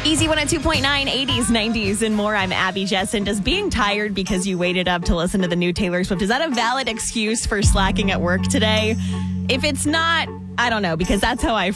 Easy 102.9, 80s, 90s, and more. I'm Abby Jessen. Does being tired because you waited up to listen to the new Taylor Swift, is that a valid excuse for slacking at work today? If it's not, I don't know, because that's how I